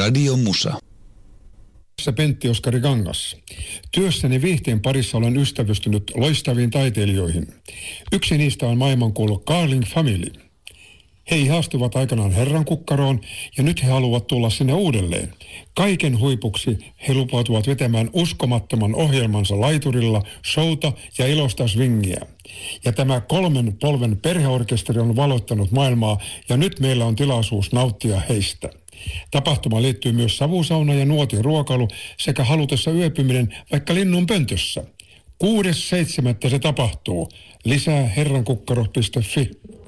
Radio Musa. Pentti Oskari Kangas. Työssäni viihteen parissa olen ystävystynyt loistaviin taiteilijoihin. Yksi niistä on maailmankuulu Carling Family. He ihastuvat aikanaan Herran kukkaroon ja nyt he haluavat tulla sinne uudelleen. Kaiken huipuksi he lupautuvat vetämään uskomattoman ohjelmansa laiturilla, showta ja ilosta swingiä. Ja tämä 3 polven perheorkesteri on valottanut maailmaa ja nyt meillä on tilaisuus nauttia heistä. Tapahtuma liittyy myös savusauna ja nuotin ruokailu sekä halutessa yöpyminen vaikka linnun pöntössä. 6.7. se tapahtuu. Lisää herrankukkaro.fi.